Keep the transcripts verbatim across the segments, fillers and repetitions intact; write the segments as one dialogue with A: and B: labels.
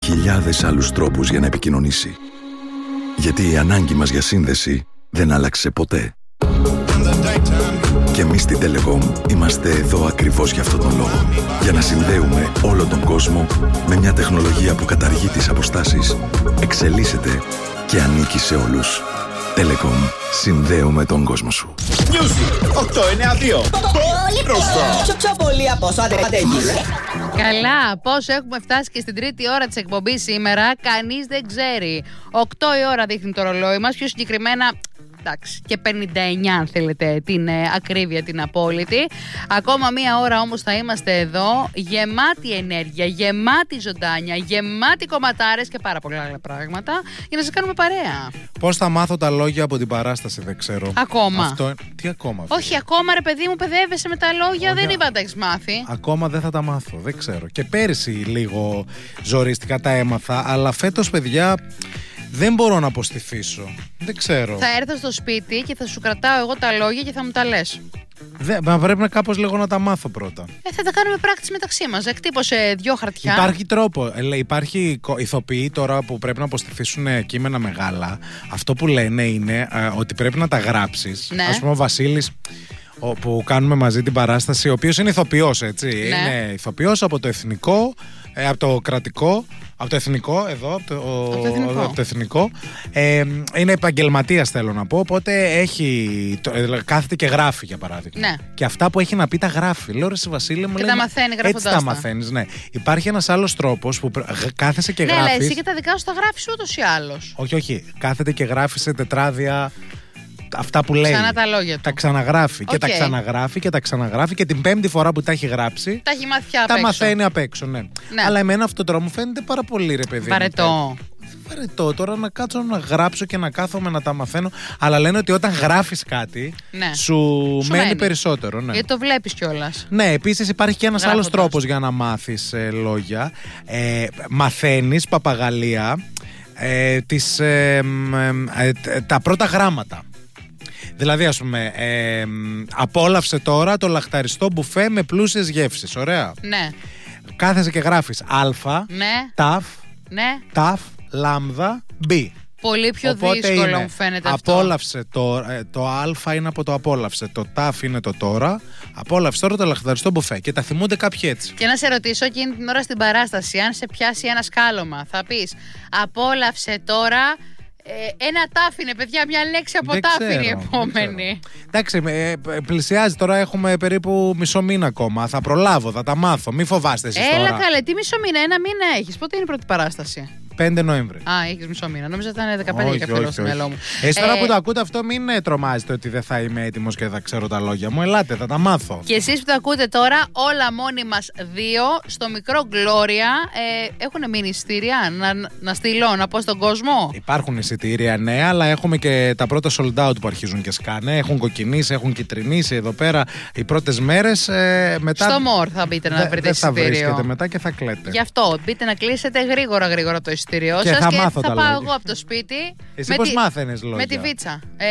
A: χιλιάδες άλλους τρόπους για να επικοινωνήσει. Γιατί η ανάγκη μας για σύνδεση δεν άλλαξε ποτέ. Και εμείς στην Telecom είμαστε εδώ ακριβώς για αυτόν τον λόγο. Για να συνδέουμε όλο τον κόσμο με μια τεχνολογία που καταργεί τις αποστάσεις, εξελίσσεται και ανήκει σε όλους. Telecom. Συνδέουμε τον κόσμο σου.
B: Music οκτώ εννιά δύο. Πολύ μπροστά. Πιο πολύ από όσο αντέχεις.
C: Καλά, πώς έχουμε φτάσει και στην τρίτη ώρα της εκπομπής σήμερα, κανείς δεν ξέρει. Οκτώ η ώρα δείχνει το ρολόι μας, πιο συγκεκριμένα... Εντάξει, και πενήντα εννιά αν θέλετε την ε, ακρίβεια την απόλυτη. Ακόμα μία ώρα όμως θα είμαστε εδώ, γεμάτη ενέργεια, γεμάτη ζωντάνια, γεμάτη κομματάρες και πάρα πολλά άλλα πράγματα για να σας κάνουμε παρέα.
D: Πώς θα μάθω τα λόγια από την παράσταση, δεν ξέρω.
C: Ακόμα.
D: Αυτό... Τι ακόμα.
C: Όχι,
D: φίλε.
C: ακόμα ρε παιδί μου, παιδεύεσαι με τα λόγια,
D: Όχι,
C: δεν είπα να τα έχεις μάθει.
D: Ακόμα δεν θα τα μάθω, δεν ξέρω. Και πέρυσι λίγο ζορίστηκα, τα έμαθα, αλλά φέτος, παιδιά, δεν μπορώ να αποστηθήσω. Δεν ξέρω.
C: Θα έρθω στο σπίτι και θα σου κρατάω εγώ τα λόγια και θα μου τα λες.
D: Δεν, μα πρέπει να κάπως λίγο να τα μάθω πρώτα.
C: Ε, θα τα κάνουμε πράκτης μεταξύ μας. Εκτύπωσε δυο χαρτιά.
D: Υπάρχει τρόπο. Ε, υπάρχει ηθοποιοί τώρα που πρέπει να αποστηθήσουν κείμενα μεγάλα. Αυτό που λένε είναι ε, ότι πρέπει να τα γράψεις.
C: Ναι.
D: Ας πούμε ο Βασίλης, ο, που κάνουμε μαζί την παράσταση, ο οποίος είναι ηθοποιός, έτσι.
C: Ναι.
D: Είναι ηθοποιός από το εθνικό, ε, από το κρατικό. Από το εθνικό, εδώ, από το,
C: από το εθνικό,
D: από το εθνικό. Ε, είναι επαγγελματίας, θέλω να πω. Οπότε έχει, το, ε, κάθεται και γράφει, για παράδειγμα.
C: Ναι.
D: Και αυτά που έχει να πει τα γράφει. Λέω, ρε εσύ Βασίλη μου,
C: Και
D: λέει,
C: τα μαθαίνει γράφοντας
D: έτσι τα
C: τα.
D: μαθαίνεις, ναι. Υπάρχει ένας άλλος τρόπος που κάθεσαι και
C: ναι,
D: γράφεις.
C: αλλά εσύ και τα δικά σου τα γράφεις ούτως ή άλλως.
D: Όχι, όχι. Κάθεται και γράφει σε τετράδια αυτά που λέει.
C: Ξανά τα λόγια του.
D: Τα ξαναγράφει.
C: Okay.
D: Και τα ξαναγράφει και τα ξαναγράφει. Και την πέμπτη φορά που τα έχει γράψει,
C: τα έχει μάθει πια απ'
D: τα
C: έξω.
D: μαθαίνει απ' έξω, ναι.
C: Ναι.
D: Αλλά εμένα αυτό τώρα μου φαίνεται πάρα πολύ, ρε παιδί.
C: Βαρετό.
D: Βαρετό τώρα να κάτσω να γράψω και να κάθομαι να τα μαθαίνω. Αλλά λένε ότι όταν γράφεις κάτι,
C: Ναι.
D: σου,
C: Σου
D: μένει
C: μένει.
D: περισσότερο. Ναι.
C: Γιατί το βλέπεις κιόλας.
D: Ναι, επίσης υπάρχει και ένας
C: Γράφοντας.
D: άλλος τρόπος για να μάθεις ε, λόγια. Ε, μαθαίνεις παπαγαλία ε, τις, ε, ε, ε, τα πρώτα γράμματα. Δηλαδή, ας πούμε, ε, απόλαυσε τώρα το λαχταριστό μπουφέ με πλούσιες γεύσεις. Ωραία.
C: Ναι.
D: Κάθεσαι και γράφεις α,
C: Ναι.
D: ταφ,
C: Ναι.
D: ταφ, λάμδα, μπι.
C: Πολύ πιο
D: Οπότε
C: δύσκολο
D: είναι,
C: μου φαίνεται αυτό.
D: απόλαυσε το, ε, το α είναι από το απόλαυσε, το ταφ είναι το τώρα, απόλαυσε τώρα το λαχταριστό μπουφέ. Και τα θυμούνται κάποιοι έτσι.
C: Και να σε ρωτήσω εκείνη την ώρα στην παράσταση, αν σε πιάσει ένα σκάλωμα, θα πεις απόλαυσε τώρα. Ε, ένα τάφ είναι, παιδιά, μια λέξη από
D: Δεν
C: τάφ
D: ξέρω,
C: είναι η
D: δεν
C: επόμενη.
D: Εντάξει, ε, πλησιάζει τώρα, έχουμε περίπου μισό μήνα ακόμα. Θα προλάβω, θα τα μάθω. Μην φοβάστε εσείς
C: Έλα
D: τώρα.
C: καλέ, τι μισό μήνα, ένα μήνα έχεις. Πότε είναι η πρώτη παράσταση?
D: πέντε Νοέμβρη.
C: Α, έχεις μισό μήνα. Νόμιζα ότι ήταν δεκαπέντε
D: Όχι,
C: για κάποιο λόγο
D: όχι,
C: στο
D: όχι.
C: μυαλό μου.
D: Εσείς τώρα
C: Ε,
D: που το ακούτε αυτό, μην ε, τρομάζετε ότι δεν θα είμαι έτοιμος και θα ξέρω τα λόγια μου. Ελάτε, θα τα μάθω.
C: Και εσείς που το ακούτε τώρα, όλα μόνοι μας δύο, στο μικρό Gloria, ε, έχουν μείνει εισιτήρια να, να στείλω, να πω στον κόσμο.
D: Υπάρχουν εισιτήρια, ναι, αλλά έχουμε και τα πρώτα sold out που αρχίζουν και σκάνε. Έχουν κοκκινήσει, έχουν κυτρινήσει εδώ πέρα οι πρώτες μέρες. Ε, μετά...
C: Στο More θα μπείτε να
D: Δε-
C: βρείτε
D: δεν θα
C: εισιτήριο.
D: βρίσκετε μετά και θα κλαίτε.
C: Γι' αυτό μπείτε να κλείσετε γρήγορα γρήγορα το εισιτήριό
D: Και
C: σας
D: θα
C: και
D: μάθω
C: θα
D: τα
C: πάω
D: λόγια.
C: εγώ από το σπίτι.
D: Εσύ
C: με
D: πώς
C: τη-
D: μάθαινες λόγια?
C: Με τη βίτσα. Ε,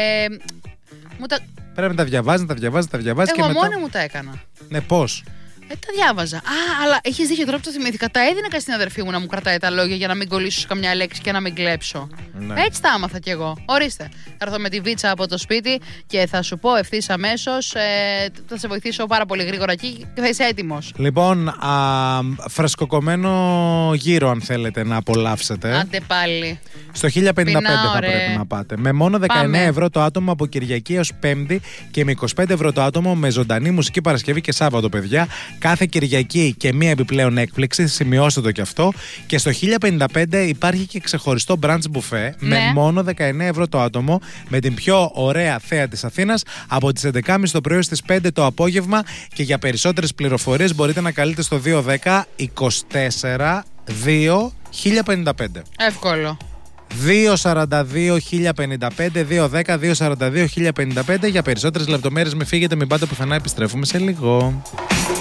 C: μου τα...
D: Πρέπει να τα διαβάζει, να τα διαβάζει, να τα διαβάζει και
C: Εγώ
D: μετά.
C: μόνη μου τα έκανα.
D: Ναι, πώς.
C: Ε, τα διάβαζα. Α, αλλά έχει δίκιο τώρα που το θυμήθηκα. Τα έδινα και στην αδερφή μου να μου κρατάει τα λόγια για να μην κολλήσω σε καμιά λέξη και να μην κλέψω.
D: Ναι.
C: Έτσι τα άμαθα κι εγώ. Ορίστε. Θα έρθω με τη βίτσα από το σπίτι και θα σου πω ευθύ αμέσω. Ε, θα σε βοηθήσω πάρα πολύ γρήγορα εκεί και θα είσαι έτοιμο.
D: Λοιπόν, α, φρεσκοκομμένο γύρο αν θέλετε να απολαύσετε.
C: Άντε πάλι.
D: Στο χίλια πενήντα πέντε
C: Πεινάω,
D: θα
C: ρε.
D: πρέπει να πάτε. Με μόνο δεκαεννέα
C: Πάμε.
D: ευρώ το άτομο από Κυριακή έως Πέμπτη και με είκοσι πέντε ευρώ το άτομο με ζωντανή μουσική Παρασκευή και Σάββατο, παιδιά. Κάθε Κυριακή και μία επιπλέον έκπληξη. Σημειώστε το κι αυτό. Και στο χίλια πενήντα πέντε υπάρχει και ξεχωριστό brunch buffet με
C: Ναι.
D: μόνο δεκαεννέα ευρώ το άτομο με την πιο ωραία θέα της Αθήνας από τις έντεκα και τριάντα το πρωί ως τις πέντε το απόγευμα. Και για περισσότερες πληροφορίες μπορείτε να καλείτε στο δύο ένα μηδέν είκοσι τέσσερα δύο χίλια πενήντα πέντε.
C: Εύκολο.
D: δύο σαράντα δύο χίλια πενήντα πέντε, δύο δέκα δύο σαράντα δύο χίλια πενήντα πέντε. Για περισσότερες λεπτομέρειες μην φύγετε, μην πάτε πουθενά, επιστρέφουμε σε λίγο.